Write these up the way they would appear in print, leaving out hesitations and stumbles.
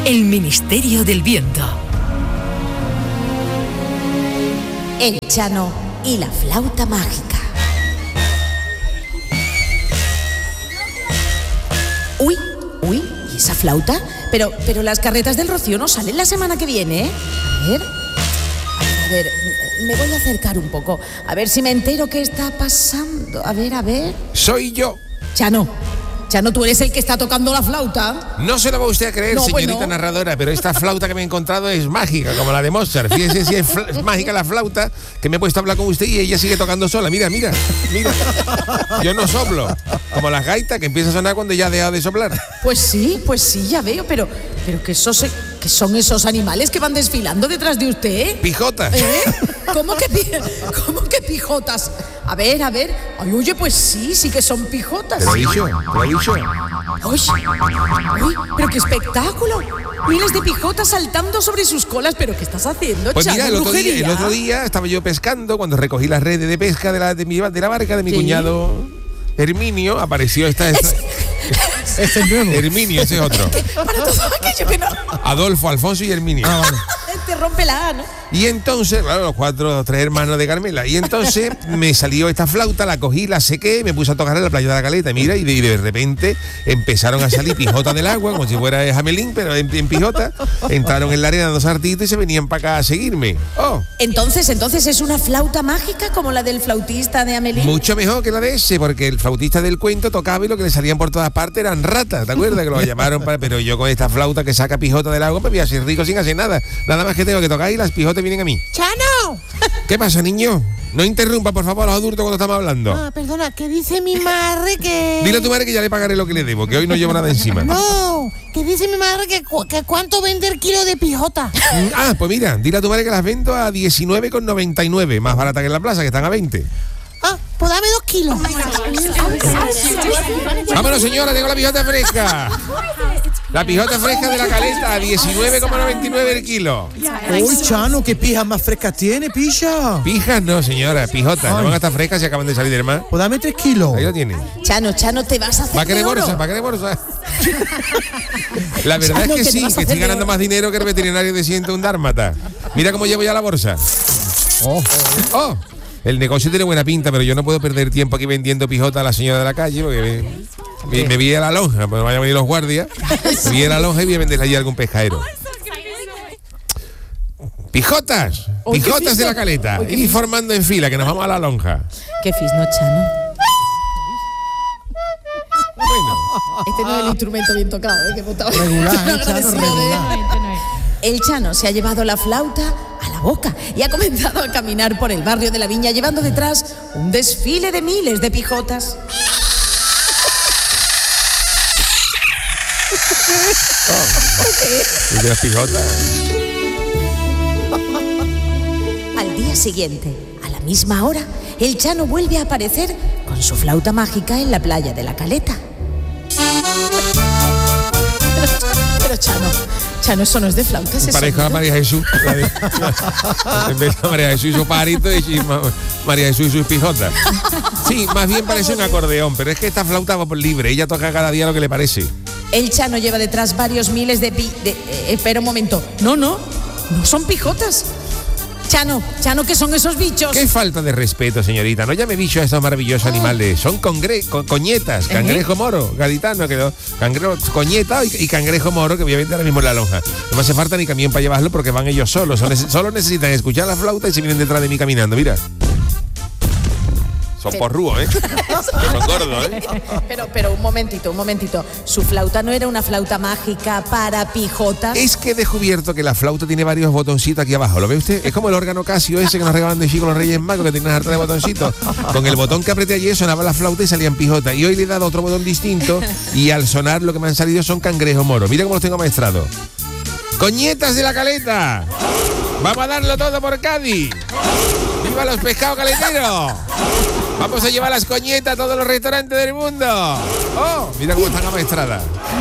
El Ministerio del Viento. El Chano y la flauta mágica. Uy, ¿y esa flauta? Pero las carretas del Rocío no salen la semana que viene, ¿eh? A ver, me voy a acercar un poco. A ver si me entero qué está pasando. A ver. Soy yo. Chano, ¿tú eres el que está tocando la flauta? No se lo va usted a creer, señorita narradora, pero esta flauta que me he encontrado es mágica, como la de Mozart. Fíjese si es mágica la flauta, que me he puesto a hablar con usted y ella sigue tocando sola. Mira. Yo no soplo, como las gaitas que empieza a sonar cuando ya ha dejado de soplar. Pues sí, ya veo, pero que son esos animales que van desfilando detrás de usted. Pijotas. ¿Cómo que pijotas? A ver. Ay, oye, pues sí que son pijotas. Te lo he dicho. Uy, pero qué espectáculo. Miles de pijotas saltando sobre sus colas. ¿Pero qué estás haciendo, Pues Chano? mira, el otro día estaba yo pescando, cuando recogí las redes de pesca de la barca de mi cuñado Herminio, apareció esta Ese es nuevo. Herminio, ese es otro. Para todo aquello que no... Adolfo, Alfonso y Herminio. Vale. Te rompe la A, ¿no? Y entonces, claro, los tres hermanos de Carmela. Y entonces me salió esta flauta, la cogí, la sequé, me puse a tocar en la playa de la Caleta. Mira, y de repente empezaron a salir pijotas del agua, como si fuera Jamelín, pero en pijota. Entraron en la arena dando sartitos y se venían para acá a seguirme. ¡Oh! Entonces es una flauta mágica como la del flautista de Amelín. Mucho mejor que la de ese, porque el flautista del cuento tocaba y lo que le salían por todas partes eran ratas, ¿te acuerdas? Que lo llamaron para... Pero yo con esta flauta que saca pijota del agua me voy a ser rico sin hacer nada. Nada más que tengo que tocar y las pijotas vienen a mí. ¡Chano! ¿Qué pasa, niño? No interrumpa, por favor, a los adultos cuando estamos hablando. Ah, perdona, que dice mi madre que... Dile a tu madre que ya le pagaré lo que le debo, que hoy no llevo nada encima. No, que dice mi madre que cuánto vende el kilo de pijota. Pues mira, dile a tu madre que las vendo a 19,99, más barata que en la plaza, que están a 20. Ah, pues dame 2 kilos. Vámonos, señora, tengo la pijota fresca. La pijota fresca de la Caleta, a 19,99 el kilo. Uy, Chano, ¿qué pijas más frescas tiene, picha? Pijas no, señora, pijotas. No van a estar frescas si acaban de salir del mar. Pues dame 3 kilos. Ahí lo tiene. Chano, te vas a hacer ¿Va a querer de oro. bolsa? ¿Va a querer bolsa? La verdad Chano, es que que te sí, vas a que hacer estoy de ganando oro. más dinero que el veterinario de 101 dálmata. Mira cómo llevo ya la bolsa. ¡Oh! El negocio tiene buena pinta, pero yo no puedo perder tiempo aquí vendiendo pijota a la señora de la calle, porque me vi a la lonja, pues vayan a venir los guardias. Me vi a la lonja y voy a venderle allí a algún pescadero. ¡Pijotas! Uy, qué ¡Pijotas de fisto. la Caleta! Uy, qué Y formando en fila, que nos vamos a la lonja. Qué fisno, Chano. Bueno, Este no es el instrumento bien tocado, ¿eh? Que botaba. Regular, Estoy Chano, agradecida de- regular. El Chano se ha llevado la flauta a la boca y ha comenzado a caminar por el barrio de la Viña llevando detrás un desfile de miles de pijotas. ¿y de las pijotas? Al día siguiente, a la misma hora, el Chano vuelve a aparecer con su flauta mágica en la playa de la Caleta. Pero Chano, eso no es de flauta, ese Pareja a sonido. María Jesús. En vez de María Jesús y su pajarito, y María Jesús y sus pijotas. Sí, más bien parece un acordeón, pero es que esta flauta va por libre, ella toca cada día lo que le parece. El Chano lleva detrás varios miles de espera un momento. No son pijotas. Chano, ¿qué son esos bichos? Qué falta de respeto, señorita. No llame bicho a estos maravillosos animales. Son coñetas, cangrejo moro, gaditano, coñeta y cangrejo moro que voy a vender ahora mismo en la lonja. No me hace falta ni camión para llevarlo porque van ellos solos. Solo necesitan escuchar la flauta y se vienen detrás de mí caminando, mira. Son porrúos, ¿eh? Son gordos, ¿eh? Pero un momentito. Su flauta no era una flauta mágica para pijotas. Es que he descubierto que la flauta tiene varios botoncitos aquí abajo. ¿Lo ve usted? Es como el órgano Casio ese que nos regalaban de chico los Reyes Magos, que tenía una harta de botoncitos. Con el botón que apreté ayer sonaba la flauta y salían pijotas. Y hoy le he dado otro botón distinto y al sonar lo que me han salido son cangrejos moros. Mira cómo los tengo maestrados. ¡Coñetas de la Caleta! ¡Vamos a darlo todo por Cádiz! ¡Viva los pescados caleteros! ¡Vamos a llevar las coñetas a todos los restaurantes del mundo! ¡Oh! Mira cómo están amaestradas.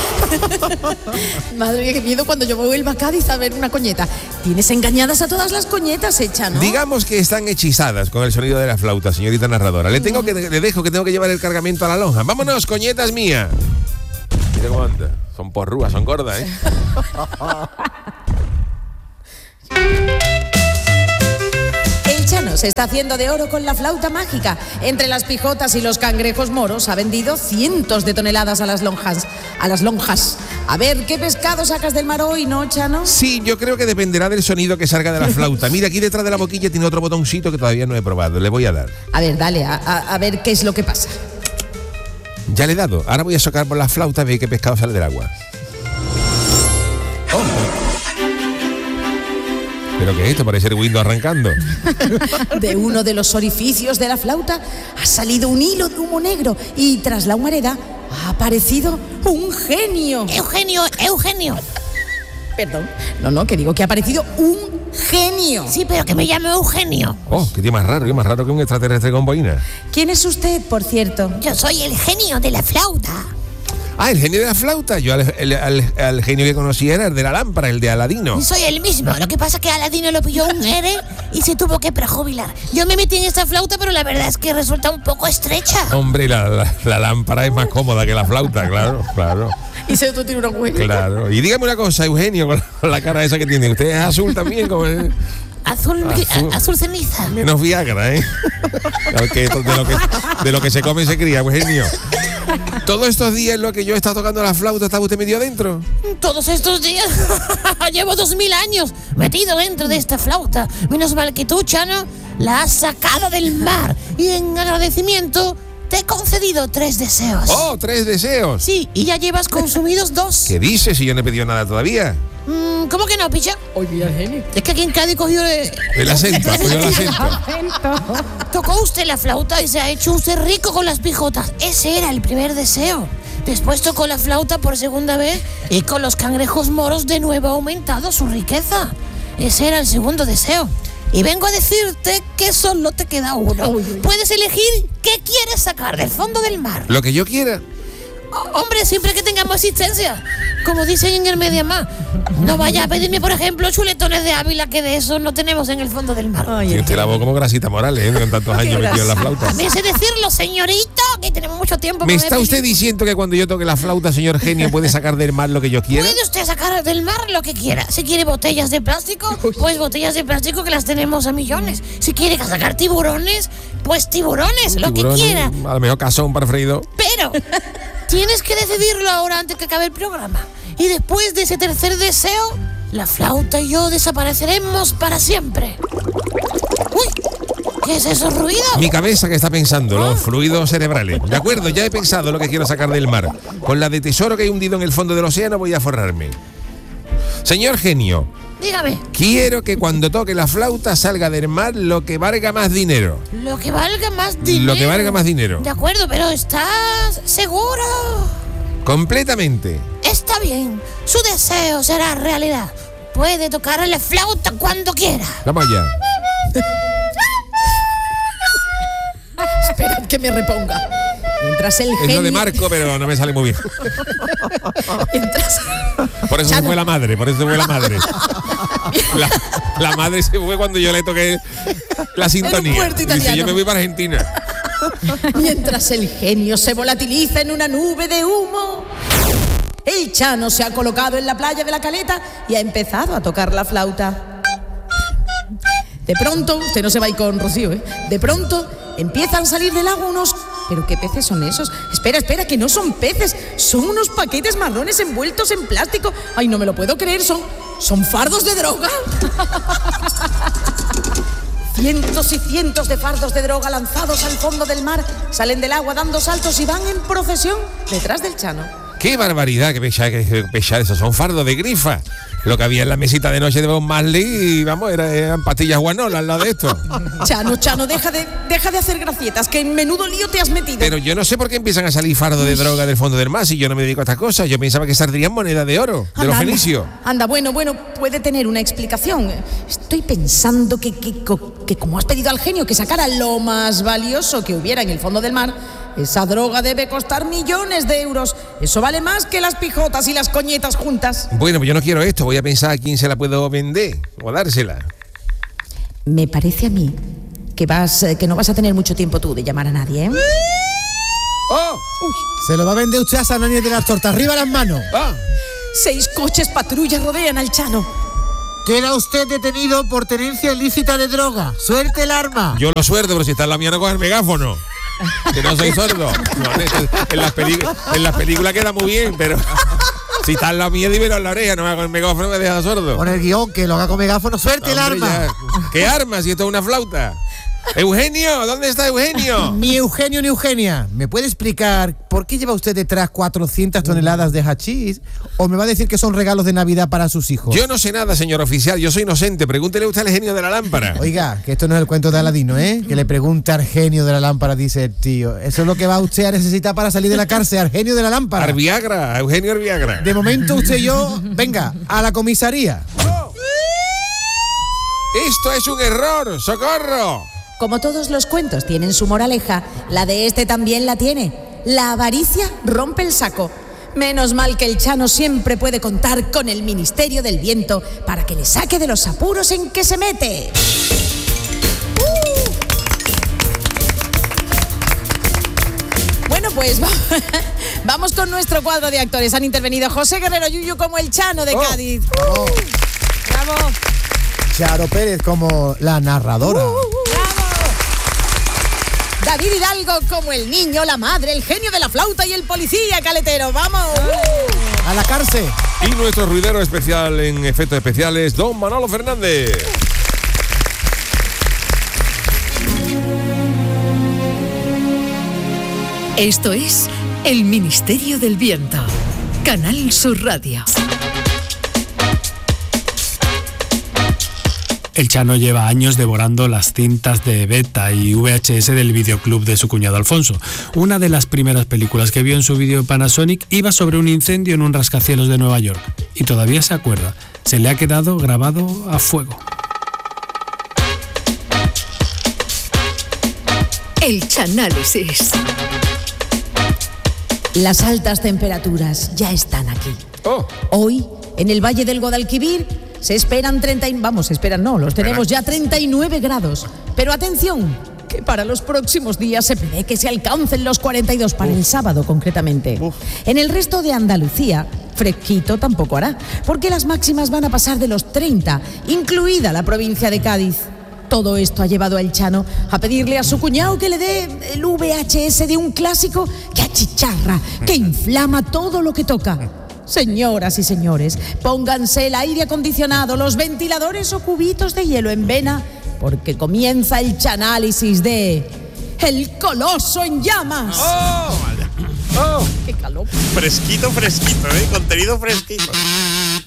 Madre mía, qué miedo cuando yo vuelva a Cádiz a ver una coñeta. Tienes engañadas a todas las coñetas, Chano. Digamos que están hechizadas con el sonido de la flauta, señorita narradora. Le dejo que tengo que llevar el cargamento a la lonja. ¡Vámonos, coñetas mía! Mira cómo anda. Son porrúas, son gordas, ¿eh? El Chano se está haciendo de oro con la flauta mágica. Entre las pijotas y los cangrejos moros ha vendido cientos de toneladas a las lonjas. A ver, ¿qué pescado sacas del mar hoy, no, Chano? Sí, yo creo que dependerá del sonido que salga de la flauta. Mira, aquí detrás de la boquilla tiene otro botoncito que todavía no he probado. Le voy a dar. A ver, dale, a ver qué es lo que pasa. Ya le he dado. Ahora voy a socar por la flauta y ver qué pescado sale del agua. ¿Pero qué es esto? Parece el Windows arrancando. De uno de los orificios de la flauta ha salido un hilo de humo negro y tras la humareda ha aparecido un genio. Eugenio. Perdón. No, que digo que ha aparecido un genio. Sí, pero que me llame Eugenio. Oh, qué tío más raro que un extraterrestre con boina. ¿Quién es usted, por cierto? Yo soy el genio de la flauta. Ah, el genio de la flauta. Yo al genio que conocía era el de la lámpara, el de Aladino. Soy el mismo. Lo que pasa es que Aladino lo pilló un ERE y se tuvo que prejubilar. Yo me metí en esta flauta, pero la verdad es que resulta un poco estrecha. Hombre, la lámpara es más cómoda que la flauta, claro. Y se tú tiene una huella. Claro. Y dígame una cosa, Eugenio, con la cara esa que tiene. Usted es azul también, como es. Azul ceniza. Menos Viagra, ¿eh? De lo que se come se cría, Eugenio. Todos estos días en lo que yo he estado tocando la flauta, ¿estaba usted metido adentro? Todos estos días. Llevo 2000 años metido dentro de esta flauta. Menos mal que tú, Chano, la has sacado del mar. Y en agradecimiento te he concedido 3 deseos. ¡Oh, 3 deseos! Sí, y ya llevas consumidos 2. ¿Qué dices si yo no he pedido nada todavía? ¿Cómo que no, picha? Oye, mira, genio. Es que aquí en Cádiz cogió El acento, cogió el acento. Tocó usted la flauta y se ha hecho usted rico con las pijotas. Ese era el primer deseo. Después tocó la flauta por segunda vez y con los cangrejos moros de nuevo ha aumentado su riqueza. Ese era el segundo deseo. Y vengo a decirte que solo te queda uno. Puedes elegir qué quieres sacar del fondo del mar. Lo que yo quiera. Hombre, siempre que tengamos asistencia. Como dicen en el Mediamar. No vaya a pedirme, por ejemplo, chuletones de Ávila, que de eso no tenemos en el fondo del mar. Tiene usted la voz como Grasita Morales, ¿eh? Con tantos años metido en la flauta. También sé decirlo, señorito, que tenemos mucho tiempo. ¿Me está usted diciendo que cuando yo toque la flauta, señor genio, puede sacar del mar lo que yo quiera? Puede usted sacar del mar lo que quiera. Si quiere botellas de plástico, pues botellas de plástico que las tenemos a millones. Si quiere sacar tiburones, pues tiburones, lo que quiera. A lo mejor cazón para freído. Pero tienes que decidirlo ahora antes que acabe el programa. Y después de ese tercer deseo, la flauta y yo desapareceremos para siempre. ¡Uy! ¿Qué es esos ruidos? Mi cabeza que está pensando, los fluidos cerebrales. De acuerdo, ya he pensado lo que quiero sacar del mar. Con la de tesoro que he hundido en el fondo del océano voy a forrarme. Señor genio, dígame. Quiero que cuando toque la flauta salga del mar lo que valga más dinero. Lo que valga más dinero. Lo que valga más dinero. De acuerdo, pero ¿estás seguro? Completamente. Está bien, su deseo será realidad. Puede tocar la flauta cuando quiera. Vamos allá. Esperad que me reponga. Mientras el genio... Es lo de Marco, pero no me sale muy bien. Mientras... Por eso se fue la madre, La madre se fue cuando yo le toqué la sintonía. Dice, yo me voy para Argentina. Mientras el genio se volatiliza en una nube de humo, el Chano se ha colocado en la playa de la Caleta y ha empezado a tocar la flauta. De pronto, usted no se va a ir con Rocío, ¿eh? De pronto empiezan a salir del agua unos... ¿Pero qué peces son esos? Espera, que no son peces, son unos paquetes marrones envueltos en plástico. Ay, no me lo puedo creer, son fardos de droga. Cientos y cientos de fardos de droga lanzados al fondo del mar salen del agua dando saltos y van en procesión detrás del Chano. ¡Qué barbaridad! ¡Qué pesar! Esos son fardos de grifa. Lo que había en la mesita de noche de Bob Marley, y vamos, eran pastillas guanolas al lado de esto. Chano, deja de hacer gracietas, que en menudo lío te has metido. Pero yo no sé por qué empiezan a salir fardos de droga del fondo del mar si yo no me dedico a estas cosas. Yo pensaba que saldrían monedas de oro, de los fenicios. Anda, bueno, puede tener una explicación. Estoy pensando que como has pedido al genio que sacara lo más valioso que hubiera en el fondo del mar, esa droga debe costar millones de euros. Eso vale más que las pijotas y las coñetas juntas. Bueno, pues yo no quiero esto. Voy a pensar a quién se la puedo vender o dársela. Me parece a mí que no vas a tener mucho tiempo tú de llamar a nadie, ¿eh? ¡Oh! Se lo va a vender usted a San Daniel de las Tortas. ¡Arriba las manos! 6 coches patrulla rodean al Chano. Queda usted detenido por tenencia ilícita de droga. Suelte el arma. Yo lo suelto, pero si está en la mía no coge el megáfono. Que no soy sordo. No, en las películas queda muy bien, pero si está en la mía, dímelo en la oreja, no me hago el megáfono, me deja sordo. Con el guión, que lo haga con megáfono. Suelte el arma. Ya. ¿Qué arma si esto es una flauta? Eugenio, ¿dónde está Eugenio? Ni Eugenio ni Eugenia. ¿Me puede explicar por qué lleva usted detrás 400 toneladas de hachís? ¿O me va a decir que son regalos de Navidad para sus hijos? Yo no sé nada, señor oficial, yo soy inocente. Pregúntele usted al genio de la lámpara. Oiga, que esto no es el cuento de Aladino, ¿eh? Que le pregunta al genio de la lámpara, dice el tío. Eso es lo que va usted a necesitar para salir de la cárcel, al genio de la lámpara. Arviagra, Eugenio Arviagra. De momento usted y yo, venga, a la comisaría. Esto es un error, socorro. Como todos los cuentos tienen su moraleja, la de este también la tiene. La avaricia rompe el saco. Menos mal que el Chano siempre puede contar con el Ministerio del Viento para que le saque de los apuros en que se mete. Bueno, pues vamos con nuestro cuadro de actores. Han intervenido José Guerrero Yuyu como el Chano de Cádiz. ¡Bravo! Charo Pérez como la narradora. David Hidalgo como el niño, la madre, el genio de la flauta y el policía caletero. ¡Vamos! A la cárcel. Y nuestro ruidero especial en efectos especiales, don Manolo Fernández. Esto es El Ministerio del Viento. Canal Sur Radio. El Chano lleva años devorando las cintas de beta y VHS del videoclub de su cuñado Alfonso. Una de las primeras películas que vio en su vídeo Panasonic iba sobre un incendio en un rascacielos de Nueva York. Y todavía se acuerda. Se le ha quedado grabado a fuego. El Chanálisis. Las altas temperaturas ya están aquí. Hoy, en el Valle del Guadalquivir, se esperan los tenemos ya 39 grados. Pero atención, que para los próximos días se prevé que se alcancen los 42 para el sábado concretamente. En el resto de Andalucía, fresquito tampoco hará, porque las máximas van a pasar de los 30, incluida la provincia de Cádiz. Todo esto ha llevado al Chano a pedirle a su cuñado que le dé el VHS de un clásico que achicharra, que inflama todo lo que toca. Señoras y señores, pónganse el aire acondicionado, los ventiladores o cubitos de hielo en vena, porque comienza el chanálisis de El Coloso en Llamas. ¡Qué calor! Fresquito, contenido fresquito.